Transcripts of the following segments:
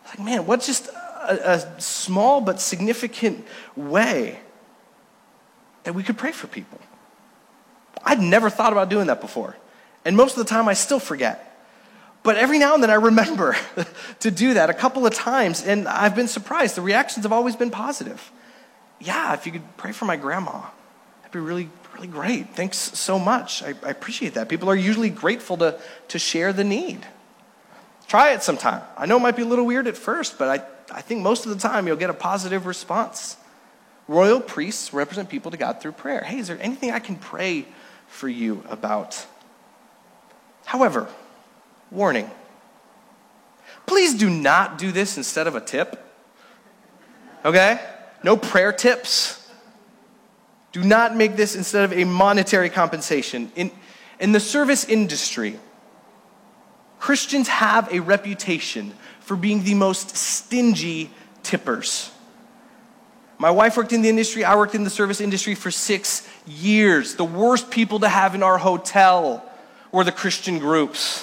Like, man, what's just a small but significant way that we could pray for people? I'd never thought about doing that before. And most of the time I still forget. But every now and then I remember to do that a couple of times, and I've been surprised. The reactions have always been positive. Yeah, if you could pray for my grandma, that'd be really, really great. Thanks so much. I appreciate that. People are usually grateful to share the need. Try it sometime. I know it might be a little weird at first, but I think most of the time you'll get a positive response. Royal priests represent people to God through prayer. Hey, is there anything I can pray for you about? However, warning. Please do not do this instead of a tip. Okay? No prayer tips. Do not make this instead of a monetary compensation. In the service industry, Christians have a reputation for being the most stingy tippers. My wife worked in the industry. I worked in the service industry for 6 years. The worst people to have in our hotel were the Christian groups.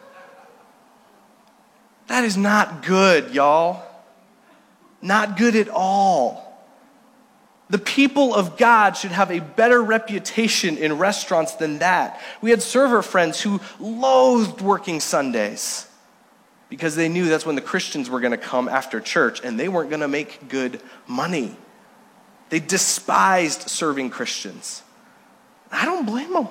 That is not good, y'all. Not good at all. The people of God should have a better reputation in restaurants than that. We had server friends who loathed working Sundays because they knew that's when the Christians were going to come after church and they weren't going to make good money. They despised serving Christians. I don't blame them.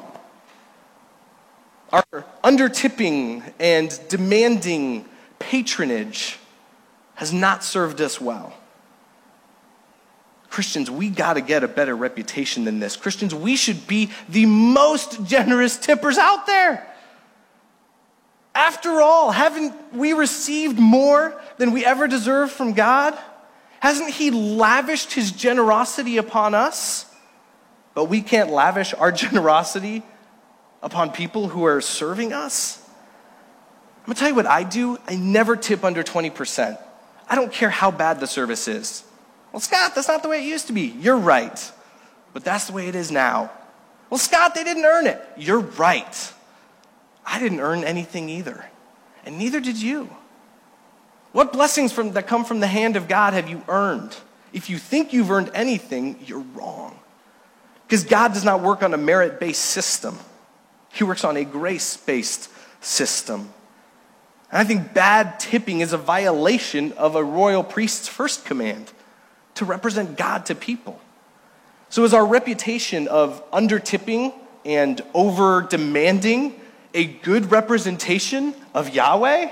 Our under-tipping and demanding patronage has not served us well. Christians, we got to get a better reputation than this. Christians, we should be the most generous tippers out there. After all, haven't we received more than we ever deserve from God? Hasn't He lavished His generosity upon us? But we can't lavish our generosity upon people who are serving us? I'm going to tell you what I do. I never tip under 20%. I don't care how bad the service is. Well, Scott, that's not the way it used to be. You're right. But that's the way it is now. Well, Scott, they didn't earn it. You're right. I didn't earn anything either. And neither did you. What blessings that come from the hand of God have you earned? If you think you've earned anything, you're wrong. Because God does not work on a merit-based system. He works on a grace-based system. And I think bad tipping is a violation of a royal priest's first command, to represent God to people. So is our reputation of under-tipping and over-demanding a good representation of Yahweh?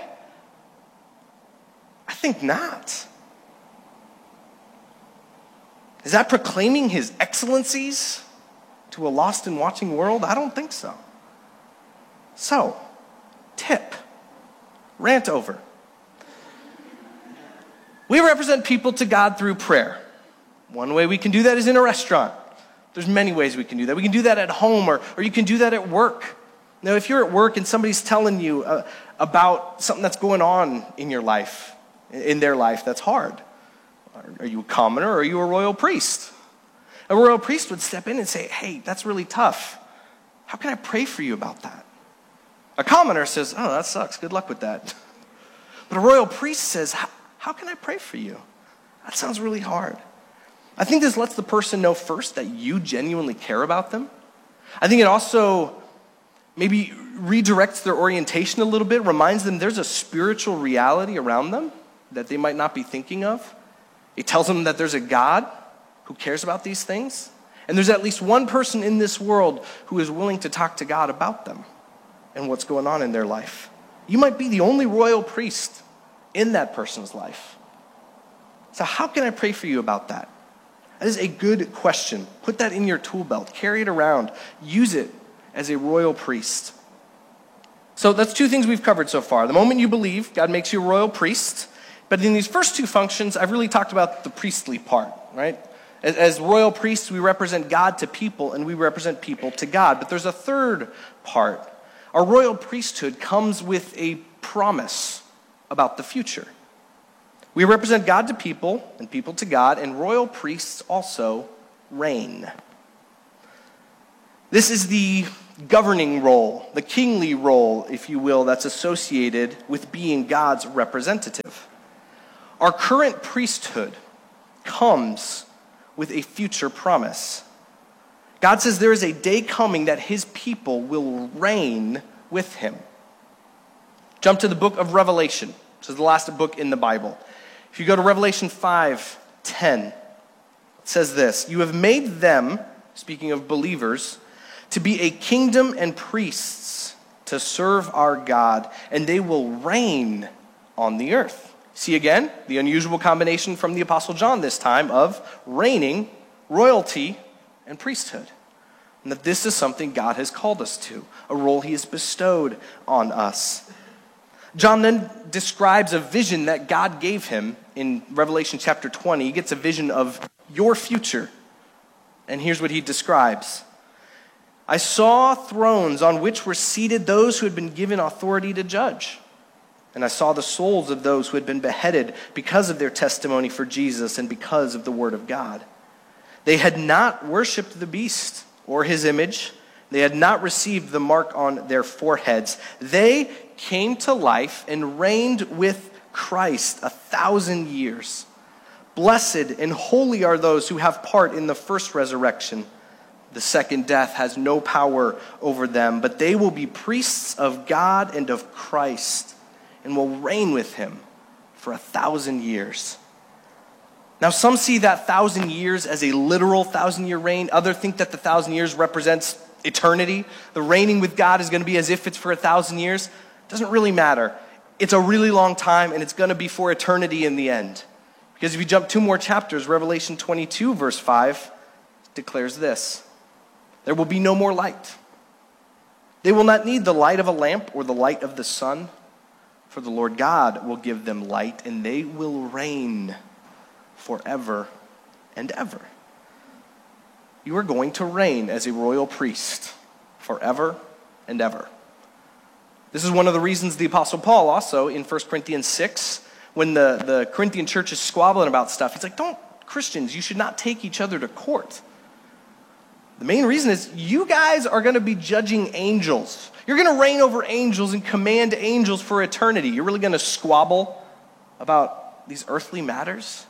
I think not. Is that proclaiming His excellencies to a lost and watching world? I don't think so. So, tip. Rant over. We represent people to God through prayer. One way we can do that is in a restaurant. There's many ways we can do that. We can do that at home, or you can do that at work. Now, if you're at work and somebody's telling you about something that's going on in your life, in their life, that's hard. Are you a commoner or are you a royal priest? A royal priest would step in and say, hey, that's really tough. How can I pray for you about that? A commoner says, oh, that sucks. Good luck with that. But a royal priest says, how can I pray for you? That sounds really hard. I think this lets the person know first that you genuinely care about them. I think it also maybe redirects their orientation a little bit, reminds them there's a spiritual reality around them that they might not be thinking of. It tells them that there's a God who cares about these things. And there's at least one person in this world who is willing to talk to God about them and what's going on in their life. You might be the only royal priest in that person's life. So how can I pray for you about that? That is a good question. Put that in your tool belt. Carry it around. Use it as a royal priest. So that's two things we've covered so far. The moment you believe, God makes you a royal priest. But in these first two functions, I've really talked about the priestly part, right? As royal priests, we represent God to people, and we represent people to God. But there's a third part. Our royal priesthood comes with a promise about the future. We represent God to people and people to God, and royal priests also reign. This is the governing role, the kingly role, if you will, that's associated with being God's representative. Our current priesthood comes with a future promise. God says there is a day coming that his people will reign with him. Jump to the book of Revelation. This is the last book in the Bible. If you go to Revelation 5:10, it says this: "You have made them," speaking of believers, "to be a kingdom and priests to serve our God, and they will reign on the earth." See again, the unusual combination from the Apostle John this time of reigning, royalty, and priesthood. And that this is something God has called us to, a role he has bestowed on us. John then describes a vision that God gave him in Revelation chapter 20. He gets a vision of your future. And here's what he describes. "I saw thrones on which were seated those who had been given authority to judge. And I saw the souls of those who had been beheaded because of their testimony for Jesus and because of the word of God. They had not worshipped the beast or his image. They had not received the mark on their foreheads. They came to life and reigned with Christ 1,000 years. Blessed and holy are those who have part in the first resurrection. The second death has no power over them, but they will be priests of God and of Christ and will reign with him for 1,000 years." Now, some see that 1,000 years as a literal 1,000-year reign. Others think that the 1,000 years represents eternity. The reigning with God is going to be as if it's for 1,000 years. It doesn't really matter. It's a really long time, and it's going to be for eternity in the end. Because if you jump 2 more chapters, Revelation 22, verse 5, declares this: "There will be no more light. They will not need the light of a lamp or the light of the sun, for the Lord God will give them light, and they will reign forever and ever." You are going to reign as a royal priest forever and ever. This is one of the reasons the Apostle Paul also in 1 Corinthians 6, when the Corinthian church is squabbling about stuff, he's like, Christians, you should not take each other to court. The main reason is you guys are going to be judging angels. You're going to reign over angels and command angels for eternity. You're really going to squabble about these earthly matters?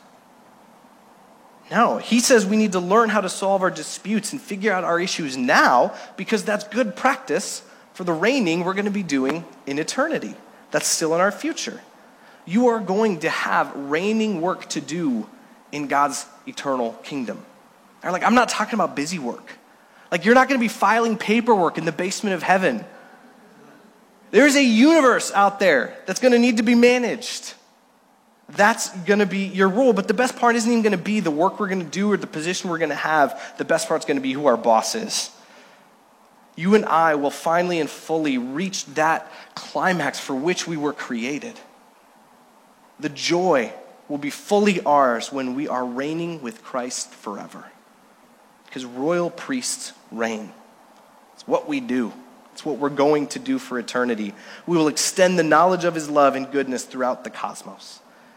No, he says we need to learn how to solve our disputes and figure out our issues now, because that's good practice for the reigning we're going to be doing in eternity. That's still in our future. You are going to have reigning work to do in God's eternal kingdom. I'm not talking about busy work. You're not going to be filing paperwork in the basement of heaven. There's a universe out there that's going to need to be managed. That's going to be your role. But the best part isn't even going to be the work we're going to do or the position we're going to have. The best part's going to be who our boss is. You and I will finally and fully reach that climax for which we were created. The joy will be fully ours when we are reigning with Christ forever. Because royal priests reign. It's what we do. It's what we're going to do for eternity. We will extend the knowledge of his love and goodness throughout the cosmos.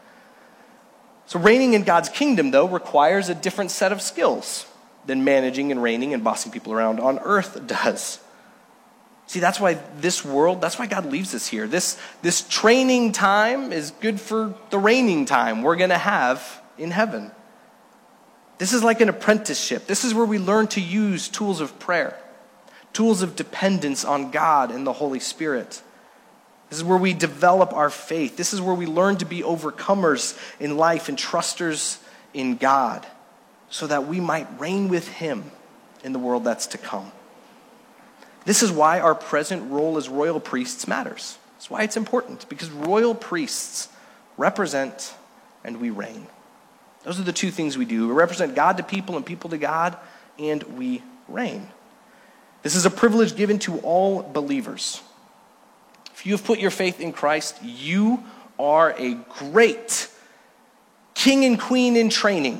So reigning in God's kingdom, though, requires a different set of skills than managing and reigning and bossing people around on earth does. See, that's why that's why God leaves us here. This training time is good for the reigning time we're going to have in heaven. This is like an apprenticeship. This is where we learn to use tools of prayer, tools of dependence on God and the Holy Spirit. This is where we develop our faith. This is where we learn to be overcomers in life and trusters in God, so that we might reign with him in the world that's to come. This is why our present role as royal priests matters. That's why it's important, because royal priests represent and we reign. Those are the two things we do. We represent God to people and people to God, and we reign. This is a privilege given to all believers. If you have put your faith in Christ, you are a great king and queen in training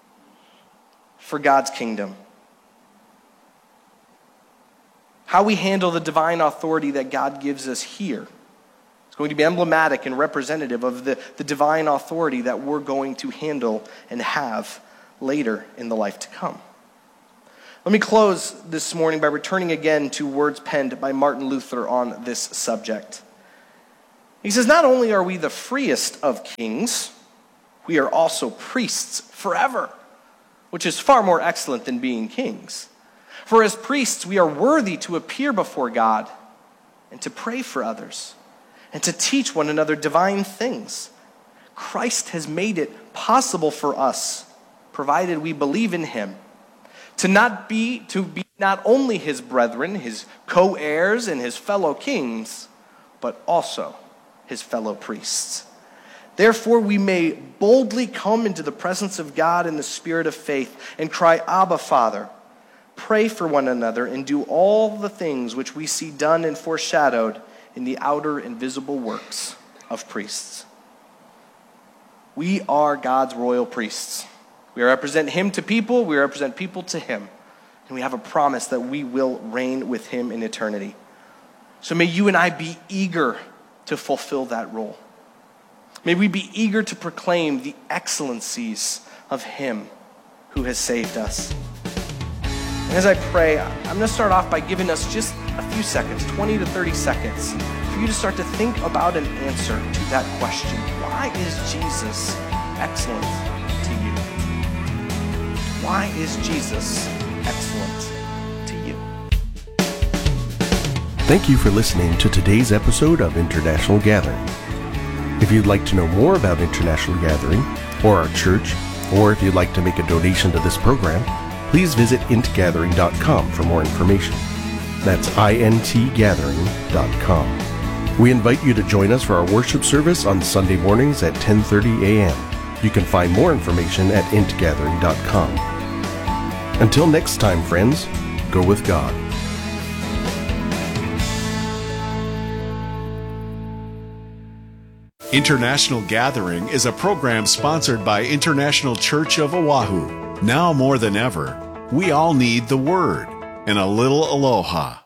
for God's kingdom. How we handle the divine authority that God gives us here is going to be emblematic and representative of the divine authority that we're going to handle and have later in the life to come. Let me close this morning by returning again to words penned by Martin Luther on this subject. He says, "Not only are we the freest of kings, we are also priests forever, which is far more excellent than being kings. For as priests, we are worthy to appear before God and to pray for others and to teach one another divine things. Christ has made it possible for us, provided we believe in him, to be not only his brethren, his co-heirs and his fellow kings, but also his fellow priests. Therefore, we may boldly come into the presence of God in the spirit of faith and cry, Abba, Father. Pray for one another and do all the things which we see done and foreshadowed in the outer and visible works of priests. We are God's royal priests. We represent him to people, we represent people to him. And we have a promise that we will reign with him in eternity. So may you and I be eager to fulfill that role. May we be eager to proclaim the excellencies of him who has saved us. And as I pray, I'm going to start off by giving us just a few seconds, 20 to 30 seconds, for you to start to think about an answer to that question. Why is Jesus excellent to you? Why is Jesus excellent to you? Thank you for listening to today's episode of International Gathering. If you'd like to know more about International Gathering or our church, or if you'd like to make a donation to this program, please visit intgathering.com for more information. That's intgathering.com. We invite you to join us for our worship service on Sunday mornings at 10:30 a.m. You can find more information at intgathering.com. Until next time, friends, go with God. International Gathering is a program sponsored by International Church of Oahu. Now more than ever, we all need the Word and a little aloha.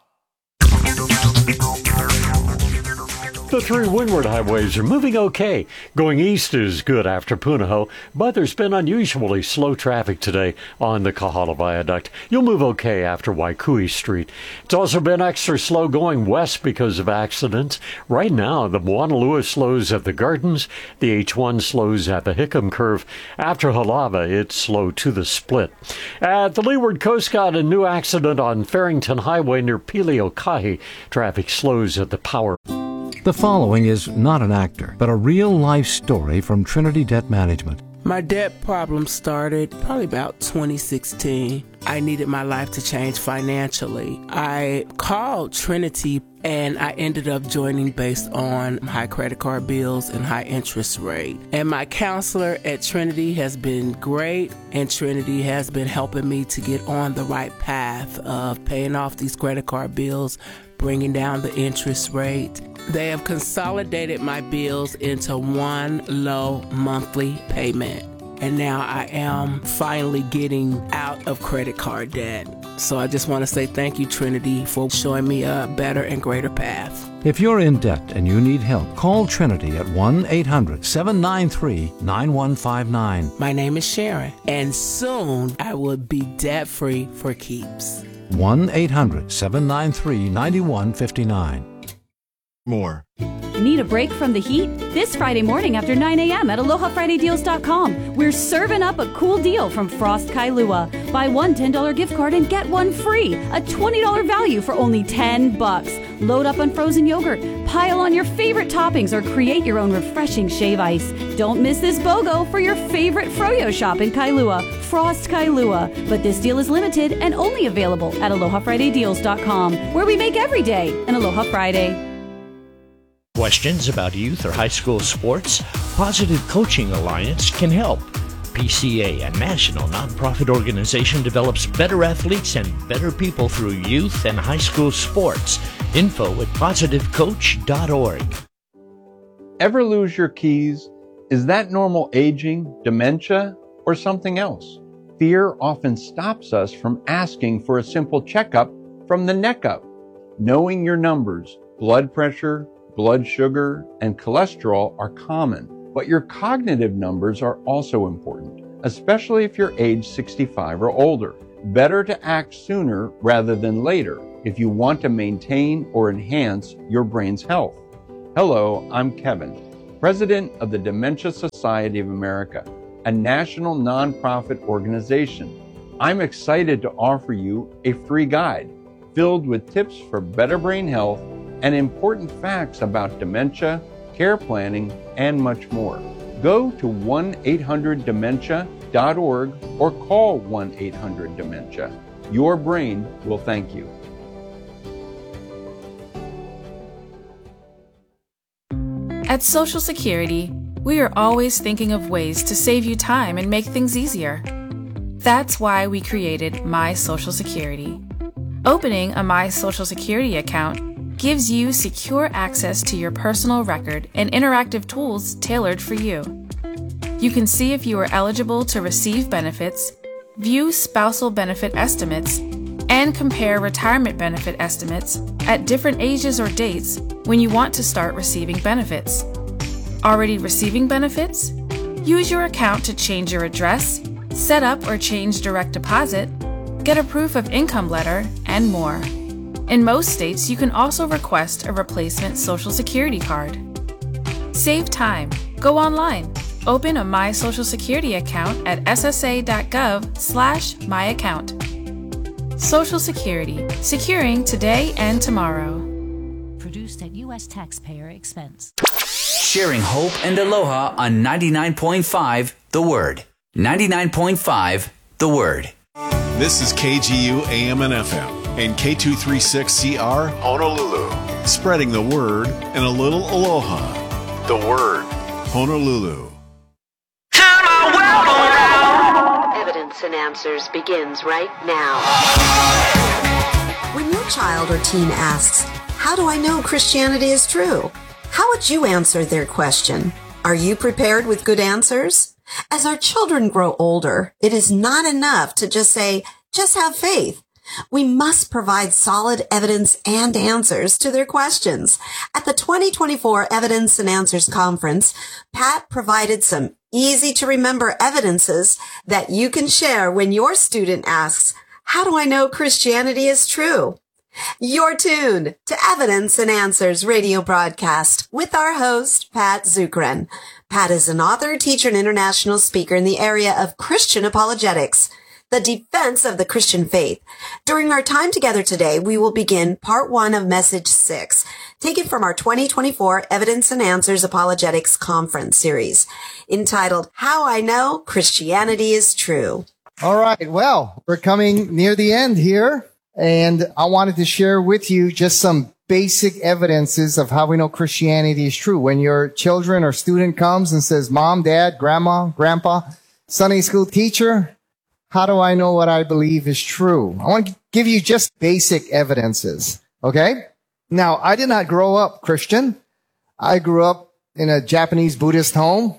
The three windward highways are moving okay. Going east is good after Punahou, but there's been unusually slow traffic today on the Kahala Viaduct. You'll move okay after Waikui Street. It's also been extra slow going west because of accidents. Right now, the Moanalua slows at the Gardens. The H1 slows at the Hickam Curve. After Halava, it's slow to the Split. At the Leeward Coast, got a new accident on Farrington Highway near Pili-o-Kahi. Traffic slows at the Power. The following is not an actor, but a real-life story from Trinity Debt Management. My debt problem started probably about 2016. I needed my life to change financially. I called Trinity and I ended up joining based on high credit card bills and high interest rate. And my counselor at Trinity has been great, and Trinity has been helping me to get on the right path of paying off these credit card bills, bringing down the interest rate. They have consolidated my bills into one low monthly payment. And now I am finally getting out of credit card debt. So I just want to say thank you, Trinity, for showing me a better and greater path. If you're in debt and you need help, call Trinity at 1-800-793-9159. My name is Sharon, and soon I will be debt-free for keeps. 1-800-793-9159. More. Need a break from the heat? This Friday morning after 9 a.m. at AlohaFridayDeals.com, we're serving up a cool deal from Frost Kailua. Buy one $10 gift card and get one free. A $20 value for only $10. Load up on frozen yogurt, pile on your favorite toppings, or create your own refreshing shave ice. Don't miss this BOGO for your favorite froyo shop in Kailua, Frost Kailua. But this deal is limited and only available at AlohaFridayDeals.com, where we make every day an Aloha Friday. Questions about youth or high school sports? Positive Coaching Alliance can help. PCA, a national nonprofit organization, develops better athletes and better people through youth and high school sports. Info at positivecoach.org. Ever lose your keys? Is that normal aging, dementia, or something else? Fear often stops us from asking for a simple checkup from the neck up. Knowing your numbers, blood pressure, blood sugar, and cholesterol are common, but your cognitive numbers are also important, especially if you're age 65 or older. Better to act sooner rather than later if you want to maintain or enhance your brain's health. Hello, I'm Kevin. president of the Dementia Society of America, a national nonprofit organization. I'm excited to offer you a free guide filled with tips for better brain health and important facts about dementia, care planning, and much more. Go to 1-800-DEMENTIA.org or call 1-800-DEMENTIA. Your brain will thank you. At Social Security, we are always thinking of ways to save you time and make things easier. That's why we created My Social Security. Opening a My Social Security account gives you secure access to your personal record and interactive tools tailored for you. You can see if you are eligible to receive benefits, view spousal benefit estimates, and compare retirement benefit estimates at different ages or dates when you want to start receiving benefits. Already receiving benefits? Use your account to change your address, set up or change direct deposit, get a proof of income letter, and more. In most states, you can also request a replacement Social Security card. Save time. Go online. Open a My Social Security account at ssa.gov/myaccount. Social Security, securing today and tomorrow. Produced at U.S. taxpayer expense. Sharing hope and aloha on 99.5 The Word. 99.5 The Word. This is KGU AM and FM and K236CR Honolulu. Spreading the word and a little aloha. The Word. Honolulu. Evidence and Answers begins right now. When your child or teen asks, "How do I know Christianity is true?" how would you answer their question? Are you prepared with good answers? As our children grow older, it is not enough to just say, "Just have faith." We must provide solid evidence and answers to their questions. At the 2024 Evidence and Answers Conference, Pat provided some easy-to-remember evidences that you can share when your student asks, "How do I know Christianity is true?" You're tuned to Evidence and Answers radio broadcast with our host, Pat Zukeran. Pat is an author, teacher, and international speaker in the area of Christian apologetics, the defense of the Christian faith. During our time together today, we will begin part 1 of message 6, taken from our 2024 Evidence and Answers Apologetics Conference series, entitled, How I Know Christianity is True. All right. Well, we're coming near the end here, and I wanted to share with you just some basic evidences of how we know Christianity is true. When your children or student comes and says, "Mom, Dad, Grandma, Grandpa, Sunday school teacher, how do I know what I believe is true?" I want to give you just basic evidences, okay? Now, I did not grow up Christian. I grew up in a Japanese Buddhist home,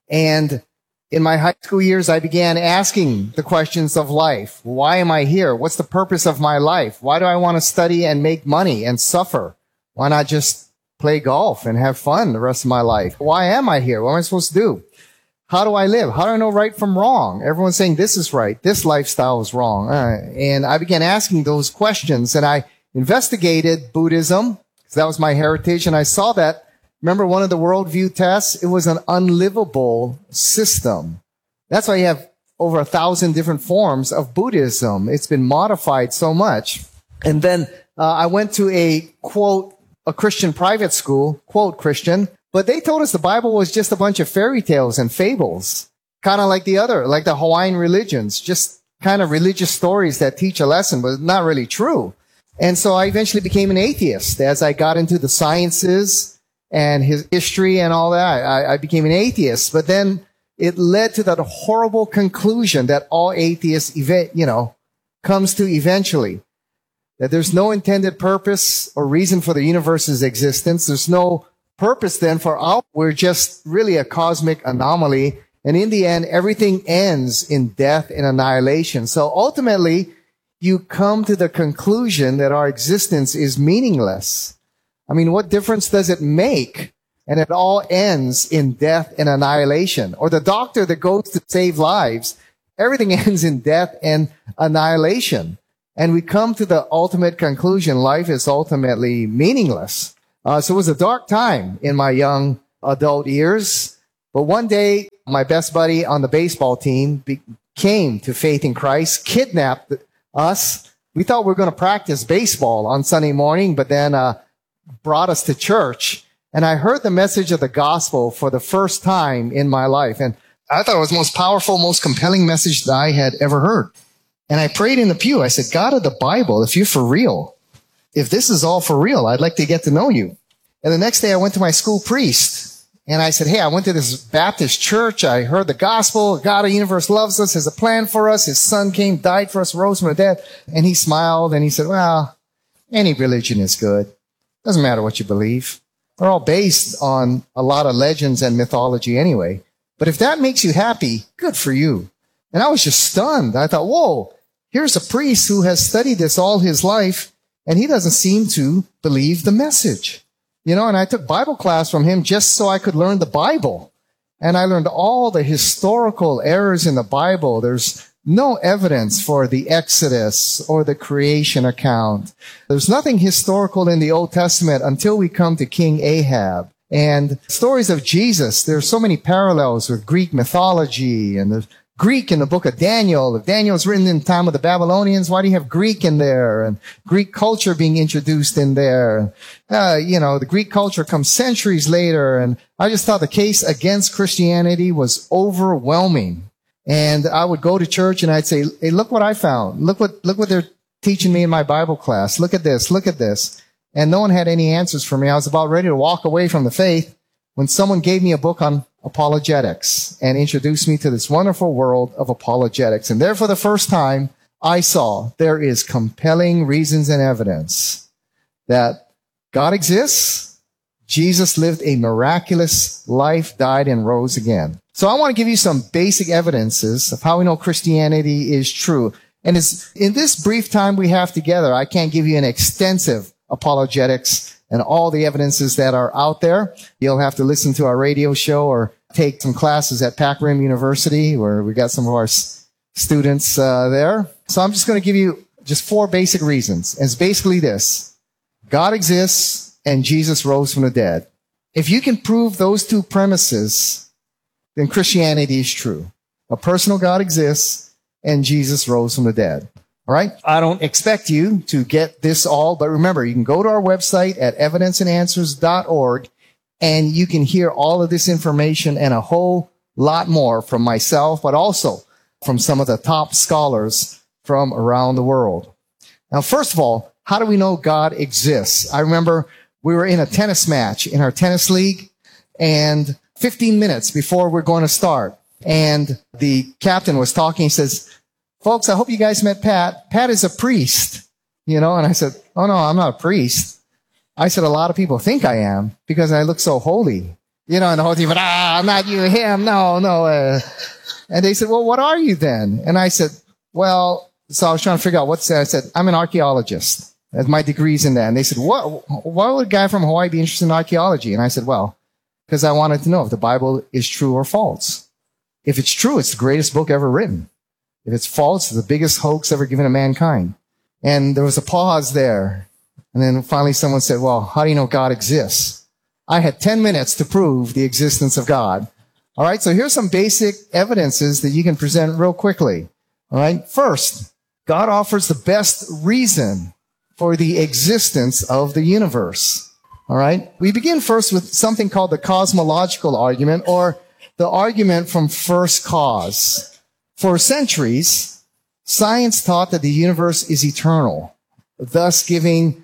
and in my high school years, I began asking the questions of life. Why am I here? What's the purpose of my life? Why do I want to study and make money and suffer? Why not just play golf and have fun the rest of my life? Why am I here? What am I supposed to do? How do I live? How do I know right from wrong? Everyone's saying this is right. This lifestyle is wrong. And I began asking those questions, and I investigated Buddhism, because that was my heritage, and I saw that, remember one of the worldview tests? It was an unlivable system. That's why you have over 1,000 different forms of Buddhism. It's been modified so much. And then I went to a, quote, a Christian private school, quote, Christian, but they told us the Bible was just a bunch of fairy tales and fables, kind of like the Hawaiian religions, just kind of religious stories that teach a lesson, but not really true. And so I eventually became an atheist as I got into the sciences and his history and all that. I became an atheist, but then it led to that horrible conclusion that all atheists, comes to eventually. That there's no intended purpose or reason for the universe's existence. There's no purpose then we're just really a cosmic anomaly. And in the end, everything ends in death and annihilation. So ultimately, you come to the conclusion that our existence is meaningless. I mean, what difference does it make? And it all ends in death and annihilation. Or the doctor that goes to save lives, everything ends in death and annihilation. And we come to the ultimate conclusion, life is ultimately meaningless. So it was a dark time in my young adult years. But one day, my best buddy on the baseball team came to faith in Christ, kidnapped us. We thought we were going to practice baseball on Sunday morning, but then brought us to church. And I heard the message of the gospel for the first time in my life. And I thought it was the most powerful, most compelling message that I had ever heard. And I prayed in the pew. I said, God of the Bible, if you're for real, if this is all for real, I'd like to get to know you. And the next day I went to my school priest and I said, hey, I went to this Baptist church. I heard the gospel. God of the universe loves us, has a plan for us. His son came, died for us, rose from the dead. And he smiled and he said, well, any religion is good. Doesn't matter what you believe. They're all based on a lot of legends and mythology anyway. But if that makes you happy, good for you. And I was just stunned. I thought, whoa, here's a priest who has studied this all his life, and he doesn't seem to believe the message. You know, and I took Bible class from him just so I could learn the Bible. And I learned all the historical errors in the Bible. There's no evidence for the Exodus or the creation account. There's nothing historical in the Old Testament until we come to King Ahab. And stories of Jesus, there's so many parallels with Greek mythology and the Greek in the book of Daniel. If Daniel was written in the time of the Babylonians, why do you have Greek in there? And Greek culture being introduced in there. The Greek culture comes centuries later. And I just thought the case against Christianity was overwhelming. And I would go to church and I'd say, hey, look what I found. Look what they're teaching me in my Bible class. Look at this. Look at this. And no one had any answers for me. I was about ready to walk away from the faith when someone gave me a book on apologetics and introduced me to this wonderful world of apologetics. And there for the first time, I saw there is compelling reasons and evidence that God exists. Jesus lived a miraculous life, died, and rose again. So I want to give you some basic evidences of how we know Christianity is true. And in this brief time we have together, I can't give you an extensive apologetics and all the evidences that are out there. You'll have to listen to our radio show or take some classes at Pac Rim University where we got some of our students there. So I'm just going to give you just 4 basic reasons. And it's basically this. God exists and Jesus rose from the dead. If you can prove those 2 premises, then Christianity is true. A personal God exists and Jesus rose from the dead. All right? I don't expect you to get this all, but remember, you can go to our website at evidenceandanswers.org and you can hear all of this information and a whole lot more from myself, but also from some of the top scholars from around the world. Now, first of all, how do we know God exists? I remember we were in a tennis match in our tennis league and 15 minutes before we're going to start. And the captain was talking. He says, folks, I hope you guys met Pat. Pat is a priest, and I said, oh no, I'm not a priest. I said, a lot of people think I am because I look so holy, and the whole team went, not you, him, no. And they said, well, what are you then? And I said, well, so I was trying to figure out what's that. I said, I'm an archaeologist. That's my degree's in that. And they said, why would a guy from Hawaii be interested in archaeology? And I said, well, because I wanted to know if the Bible is true or false. If it's true, it's the greatest book ever written. If it's false, it's the biggest hoax ever given to mankind. And there was a pause there. And then finally someone said, well, how do you know God exists? I had 10 minutes to prove the existence of God. All right, so here's some basic evidences that you can present real quickly. All right, first, God offers the best reason for the existence of the universe. All right, we begin first with something called the cosmological argument, or the argument from first cause. For centuries, science taught that the universe is eternal, thus giving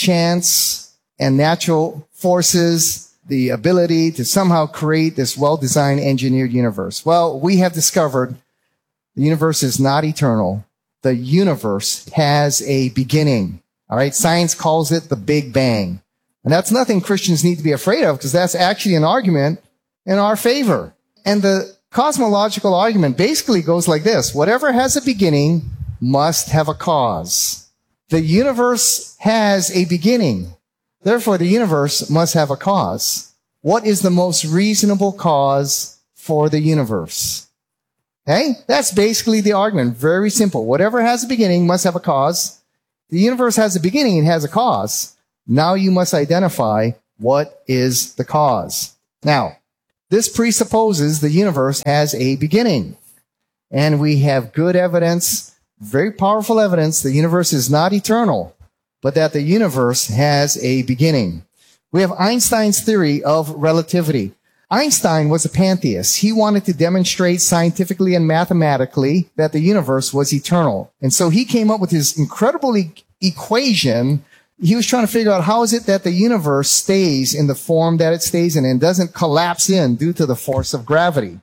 chance and natural forces the ability to somehow create this well-designed, engineered universe. Well, we have discovered the universe is not eternal. The universe has a beginning. All right, science calls it the Big Bang. And that's nothing Christians need to be afraid of, because that's actually an argument in our favor. And the cosmological argument basically goes like this. Whatever has a beginning must have a cause. The universe has a beginning. Therefore, the universe must have a cause. What is the most reasonable cause for the universe? Okay? That's basically the argument. Very simple. Whatever has a beginning must have a cause. The universe has a beginning, it has a cause. Now you must identify what is the cause. Now, this presupposes the universe has a beginning. And we have good evidence, very powerful evidence, the universe is not eternal, but that the universe has a beginning. We have Einstein's theory of relativity. Einstein was a pantheist. He wanted to demonstrate scientifically and mathematically that the universe was eternal. And so he came up with his incredible equation. He was trying to figure out how is it that the universe stays in the form that it stays in and doesn't collapse in due to the force of gravity.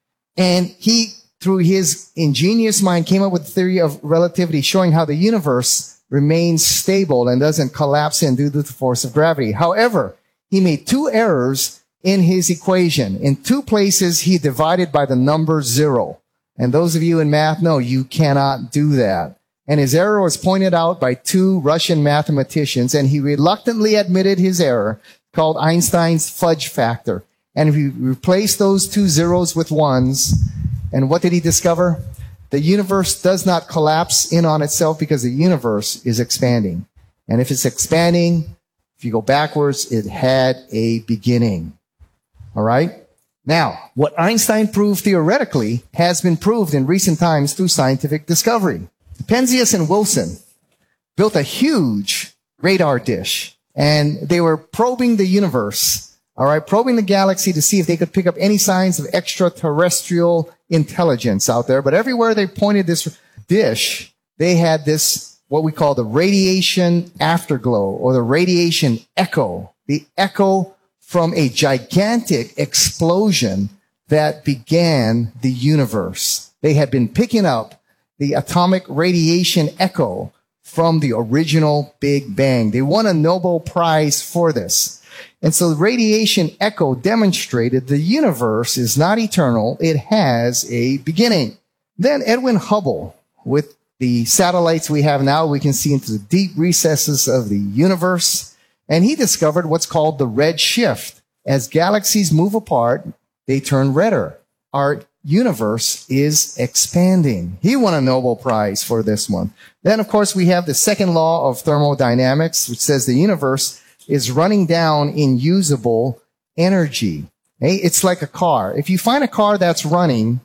And he, through his ingenious mind, came up with the theory of relativity, showing how the universe remains stable and doesn't collapse in due to the force of gravity. However, he made two errors in his equation. In two places, he divided by the number 0. And those of you in math know you cannot do that. And his error was pointed out by two Russian mathematicians, and he reluctantly admitted his error, called Einstein's fudge factor. And he replaced those two zeros with ones. And what did he discover? The universe does not collapse in on itself because the universe is expanding. And if it's expanding, if you go backwards, it had a beginning. All right? Now, what Einstein proved theoretically has been proved in recent times through scientific discovery. Penzias and Wilson built a huge radar dish, and they were probing the universe, all right, probing the galaxy to see if they could pick up any signs of extraterrestrial intelligence out there. But everywhere they pointed this dish, they had this, what we call the radiation afterglow, or the radiation echo, the echo from a gigantic explosion that began the universe. They had been picking up the atomic radiation echo from the original Big Bang. They won a Nobel Prize for this. And so the radiation echo demonstrated the universe is not eternal. It has a beginning. Then Edwin Hubble, with the satellites we have now, we can see into the deep recesses of the universe. And he discovered what's called the red shift. As galaxies move apart, they turn redder. Our universe is expanding. He won a Nobel Prize for this one. Then, of course, we have the second law of thermodynamics, which says the universe is running down in usable energy. Okay? It's like a car. If you find a car that's running,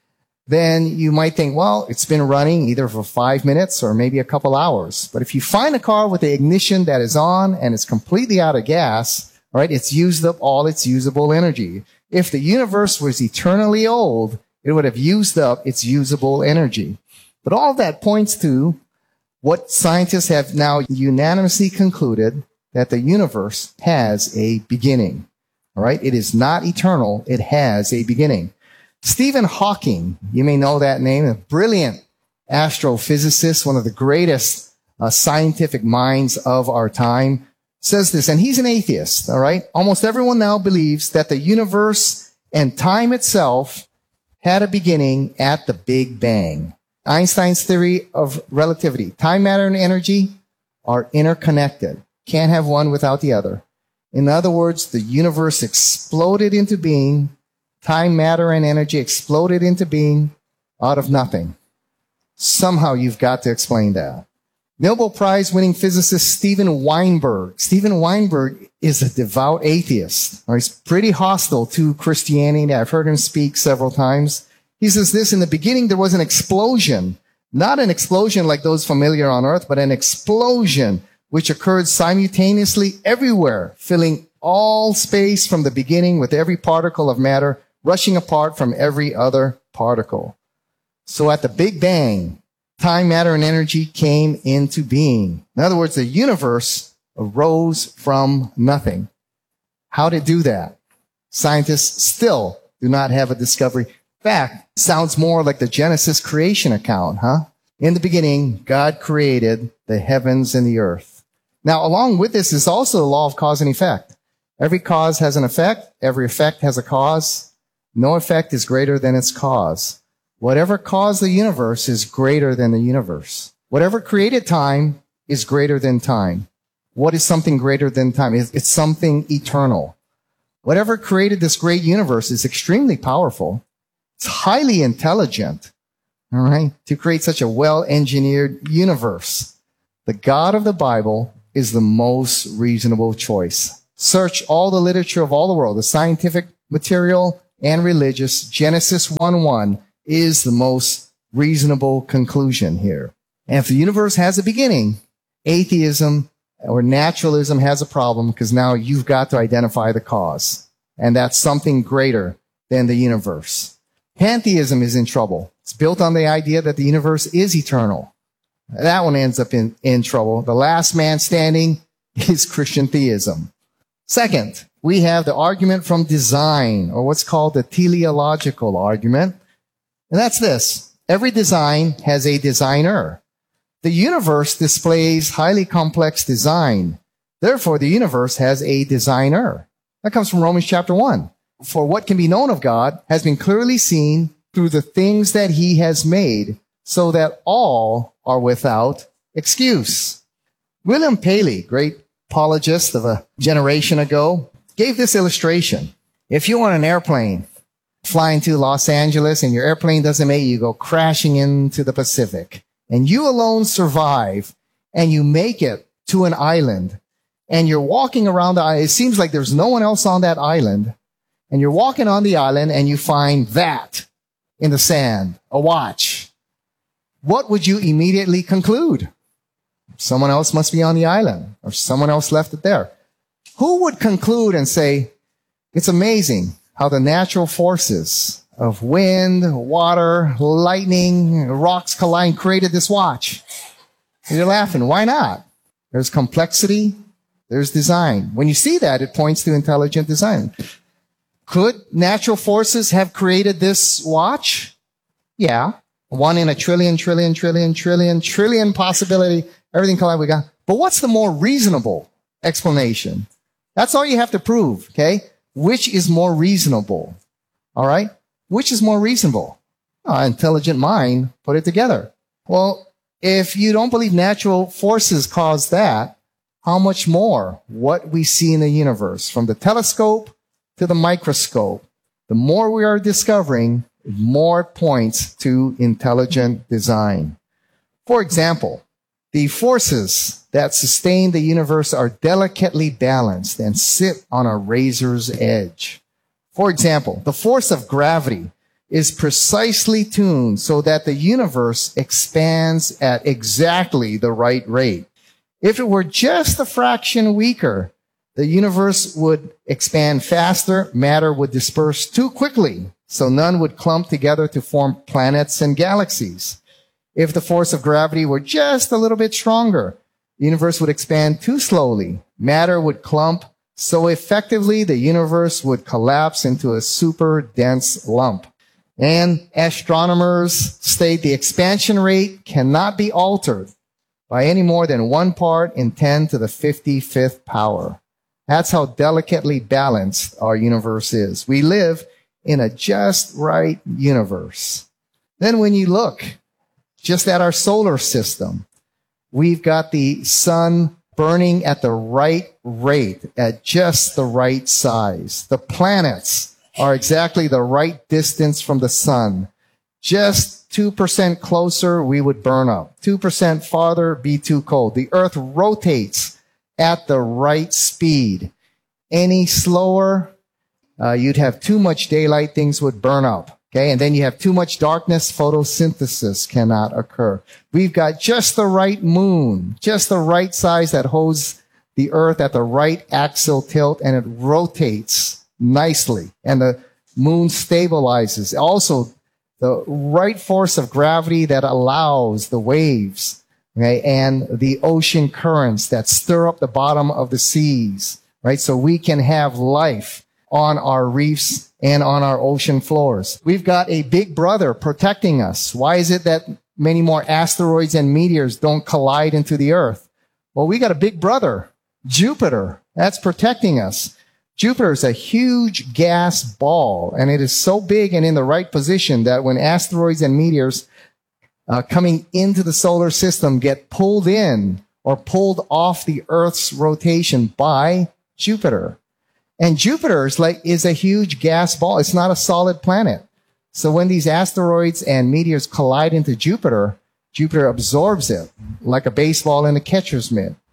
then you might think, well, it's been running either for 5 minutes or maybe a couple hours. But if you find a car with the ignition that is on and it's completely out of gas, all right, it's used up all its usable energy. If the universe was eternally old, it would have used up its usable energy. But all that points to what scientists have now unanimously concluded, that the universe has a beginning. All right? It is not eternal. It has a beginning. Stephen Hawking, you may know that name, a brilliant astrophysicist, one of the greatest scientific minds of our time, says this, and he's an atheist, all right? Almost everyone now believes that the universe and time itself had a beginning at the Big Bang. Einstein's theory of relativity. Time, matter, and energy are interconnected. Can't have one without the other. In other words, the universe exploded into being. Time, matter, and energy exploded into being out of nothing. Somehow you've got to explain that. Nobel Prize winning physicist Steven Weinberg. Steven Weinberg is a devout atheist. He's pretty hostile to Christianity. I've heard him speak several times. He says this, in the beginning there was an explosion. Not an explosion like those familiar on Earth, but an explosion which occurred simultaneously everywhere, filling all space from the beginning with every particle of matter rushing apart from every other particle. So at the Big Bang, time, matter, and energy came into being. In other words, the universe arose from nothing. How did it do that? Scientists still do not have a discovery. In fact, sounds more like the Genesis creation account, huh? In the beginning, God created the heavens and the earth. Now, along with this is also the law of cause and effect. Every cause has an effect. Every effect has a cause. No effect is greater than its cause. Whatever caused the universe is greater than the universe. Whatever created time is greater than time. What is something greater than time? It's something eternal. Whatever created this great universe is extremely powerful. It's highly intelligent, all right, to create such a well-engineered universe. The God of the Bible is the most reasonable choice. Search all the literature of all the world, the scientific material and religious. Genesis 1:1 is the most reasonable conclusion here. And if the universe has a beginning, atheism or naturalism has a problem because now you've got to identify the cause. And that's something greater than the universe. Pantheism is in trouble. It's built on the idea that the universe is eternal. That one ends up in trouble. The last man standing is Christian theism. Second, we have the argument from design, or what's called the teleological argument. And that's this. Every design has a designer. The universe displays highly complex design. Therefore, the universe has a designer. That comes from Romans chapter 1. For what can be known of God has been clearly seen through the things that he has made, so that all are without excuse. William Paley, great apologist of a generation ago, gave this illustration. If you're on an airplane flying to Los Angeles and your airplane doesn't make it, you go crashing into the Pacific, and you alone survive, and you make it to an island, and you're walking around the island. It seems like there's no one else on that island, and you're walking on the island, and you find that in the sand, a watch. What would you immediately conclude? Someone else must be on the island, or someone else left it there. Who would conclude and say, it's amazing how the natural forces of wind, water, lightning, rocks colliding created this watch? And you're laughing. Why not? There's complexity. There's design. When you see that, it points to intelligent design. Could natural forces have created this watch? Yeah. 1 in a trillion possibility. Everything collide we got. But what's the more reasonable explanation? That's all you have to prove, okay? Which is more reasonable? All right? Which is more reasonable? Intelligent mind put it together. Well, if you don't believe natural forces caused that, how much more what we see in the universe, from the telescope to the microscope, the more we are discovering, more points to intelligent design. For example, the forces that sustain the universe are delicately balanced and sit on a razor's edge. For example, the force of gravity is precisely tuned so that the universe expands at exactly the right rate. If it were just a fraction weaker, the universe would expand faster, matter would disperse too quickly, so none would clump together to form planets and galaxies. If the force of gravity were just a little bit stronger, the universe would expand too slowly, matter would clump so effectively the universe would collapse into a super dense lump. And astronomers state the expansion rate cannot be altered by any more than 1 part in 10 to the 55th power. That's how delicately balanced our universe is. We live in a just right universe. Then when you look just at our solar system, we've got the sun burning at the right rate, at just the right size. The planets are exactly the right distance from the sun. Just 2% closer, we would burn up. 2% farther, be too cold. The earth rotates at the right speed. Any slower, you'd have too much daylight, things would burn up. Okay, and then you have too much darkness, photosynthesis cannot occur. We've got just the right moon, just the right size that holds the earth at the right axial tilt, and it rotates nicely. And the moon stabilizes. Also, the right force of gravity that allows the waves, okay, and the ocean currents that stir up the bottom of the seas, right? So we can have life on our reefs and on our ocean floors. We've got a big brother protecting us. Why is it that many more asteroids and meteors don't collide into the earth? Well, we got a big brother, Jupiter, that's protecting us. Jupiter is a huge gas ball, and it is so big and in the right position that when asteroids and meteors coming into the solar system get pulled in or pulled off the Earth's rotation by Jupiter. And Jupiter is a huge gas ball. It's not a solid planet. So when these asteroids and meteors collide into Jupiter, Jupiter absorbs it like a baseball in a catcher's mitt.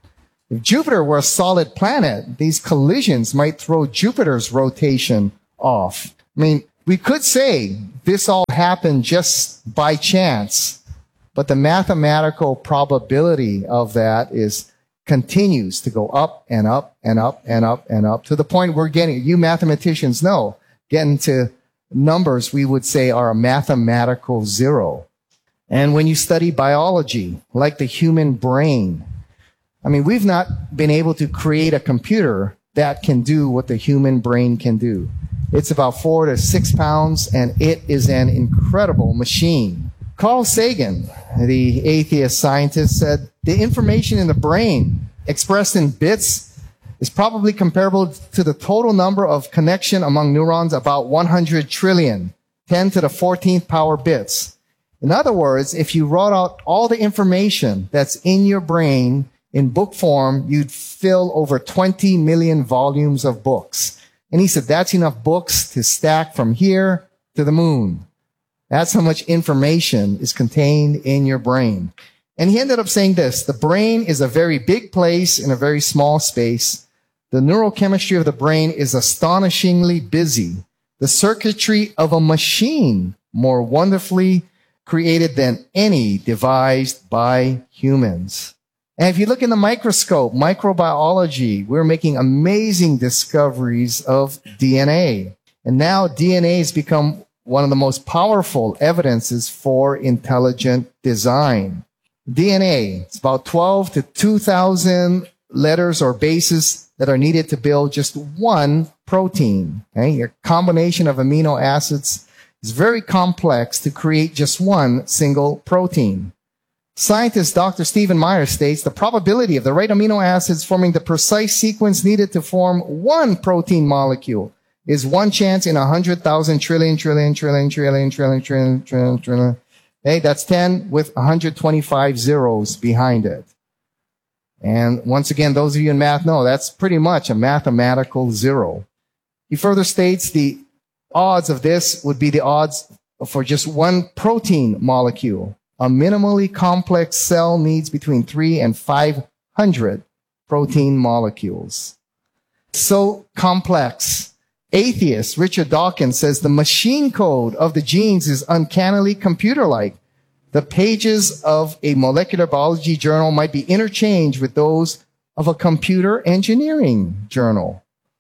If Jupiter were a solid planet, these collisions might throw Jupiter's rotation off. I mean, we could say this all happened just by chance, but the mathematical probability of that continues to go up and up and up and up and up to the point we're getting, you mathematicians know, getting to numbers we would say are a mathematical zero. And when you study biology, like the human brain, I mean, we've not been able to create a computer that can do what the human brain can do. It's about 4 to 6 pounds, and it is an incredible machine. Carl Sagan, the atheist scientist, said the information in the brain expressed in bits is probably comparable to the total number of connection among neurons, about 100 trillion, 10 to the 14th power bits. In other words, if you wrote out all the information that's in your brain in book form, you'd fill over 20 million volumes of books. And he said that's enough books to stack from here to the moon. That's how much information is contained in your brain. And he ended up saying this: the brain is a very big place in a very small space. The neurochemistry of the brain is astonishingly busy. The circuitry of a machine more wonderfully created than any devised by humans. And if you look in the microscope, microbiology, we're making amazing discoveries of DNA. And now DNA has become one of the most powerful evidences for intelligent design. DNA, it's about 12 to 2,000 letters or bases that are needed to build just one protein. Okay? A combination of amino acids is very complex to create just one single protein. Scientist Dr. Stephen Myers states the probability of the right amino acids forming the precise sequence needed to form one protein molecule is 1 chance in 100,000 trillion. Okay, that's 10 with 125 zeros behind it. And once again, those of you in math know that's pretty much a mathematical zero. He further states the odds of this would be the odds for just one protein molecule. A minimally complex cell needs between 3 and 500 protein molecules. So complex. Atheist Richard Dawkins says the machine code of the genes is uncannily computer-like. The pages of a molecular biology journal might be interchanged with those of a computer engineering journal.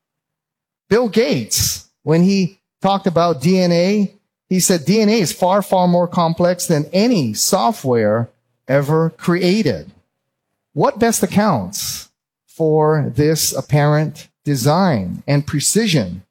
Bill Gates, when he talked about DNA, he said DNA is far, far more complex than any software ever created. What best accounts for this apparent design and precision?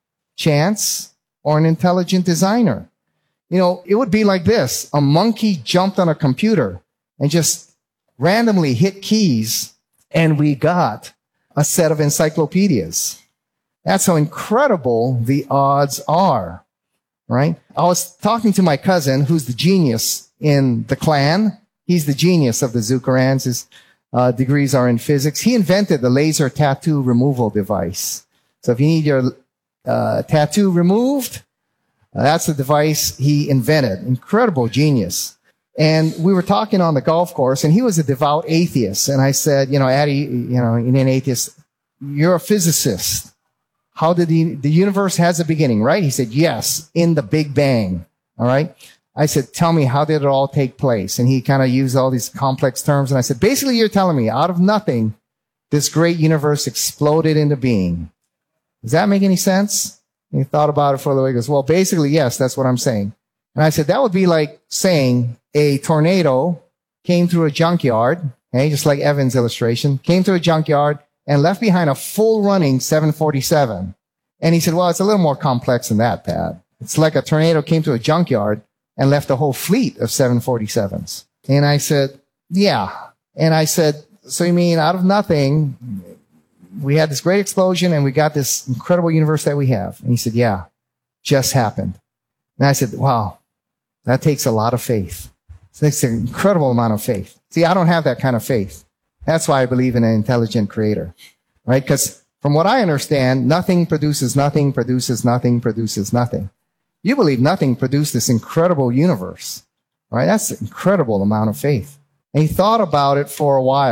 Chance or an intelligent designer? You know, it would be like this. A monkey jumped on a computer and just randomly hit keys, and we got a set of encyclopedias. That's how incredible the odds are. Right? I was talking to my cousin, who's the genius in the clan. He's the genius of the Zuckerans. His degrees are in physics. He invented the laser tattoo removal device. So if you need your tattoo removed, that's the device he invented. Incredible genius. And we were talking on the golf course, and he was a devout atheist. And I said, you know, Addie, you know, you're an atheist. You're a physicist. How did the universe has a beginning, right? He said, yes, in the Big Bang. All right. I said, tell me, how did it all take place? And he kind of used all these complex terms. And I said, basically, you're telling me out of nothing, this great universe exploded into being. Does that make any sense? And he thought about it for a little. He goes, well, basically, yes, that's what I'm saying. And I said, that would be like saying a tornado came through a junkyard, okay, just like Evan's illustration, came through a junkyard and left behind a full running 747. And he said, well, it's a little more complex than that, Pat. It's like a tornado came to a junkyard and left a whole fleet of 747s. And I said, yeah. And I said, so you mean out of nothing, we had this great explosion and we got this incredible universe that we have? And he said, yeah, just happened. And I said, wow, that takes a lot of faith. It takes an incredible amount of faith. See, I don't have that kind of faith. That's why I believe in an intelligent creator, right? Because from what I understand, nothing produces nothing, produces nothing, produces nothing. You believe nothing produced this incredible universe, right? That's an incredible amount of faith. And he thought about it for a while.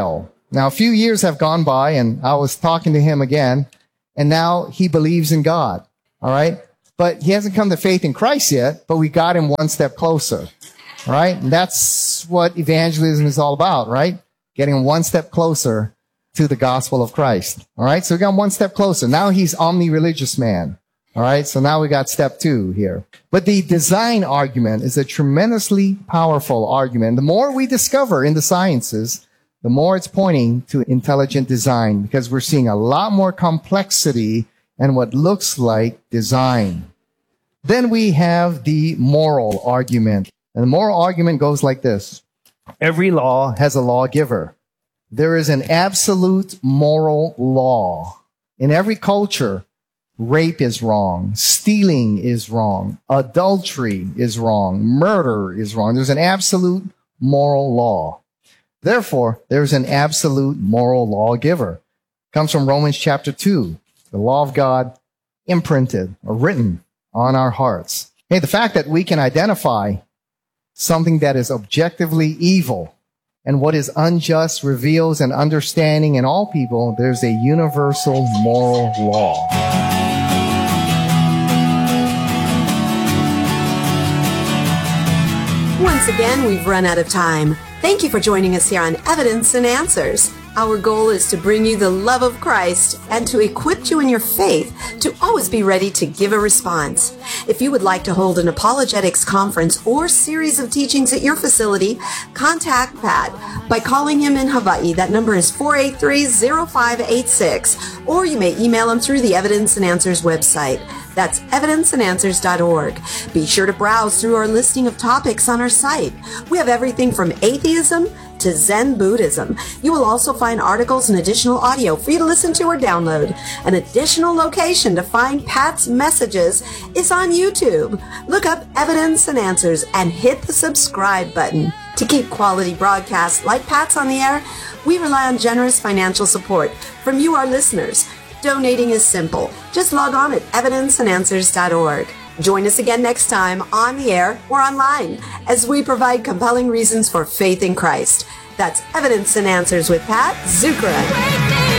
Now, a few years have gone by, and I was talking to him again, and now he believes in God. All right? But he hasn't come to faith in Christ yet, but we got him one step closer. All right? And that's what evangelism is all about, right? Getting one step closer to the gospel of Christ. All right? So we got him one step closer. Now he's omni-religious man. All right? So now we got step 2 here. But the design argument is a tremendously powerful argument. The more we discover in the sciences, the more it's pointing to intelligent design, because we're seeing a lot more complexity and what looks like design. Then we have the moral argument. And the moral argument goes like this. Every law has a lawgiver. There is an absolute moral law. In every culture, rape is wrong. Stealing is wrong. Adultery is wrong. Murder is wrong. There's an absolute moral law. Therefore, there's an absolute moral lawgiver. It comes from Romans chapter 2. The law of God imprinted or written on our hearts. Hey, the fact that we can identify something that is objectively evil and what is unjust reveals an understanding in all people there's a universal moral law. Once again, we've run out of time. Thank you for joining us here on Evidence and Answers. Our goal is to bring you the love of Christ and to equip you in your faith to always be ready to give a response. If you would like to hold an apologetics conference or series of teachings at your facility, contact Pat by calling him in Hawaii. That number is 483-0586, or you may email him through the Evidence and Answers website. That's evidenceandanswers.org. Be sure to browse through our listing of topics on our site. We have everything from atheism to Zen Buddhism. You will also find articles and additional audio for you to listen to or download. An additional location to find Pat's messages is on YouTube. Look up Evidence and Answers and hit the subscribe button. To keep quality broadcasts like Pat's on the air, we rely on generous financial support from you, our listeners. Donating is simple. Just log on at evidenceandanswers.org. Join us again next time on the air or online as we provide compelling reasons for faith in Christ. That's Evidence and Answers with Pat Zukeran.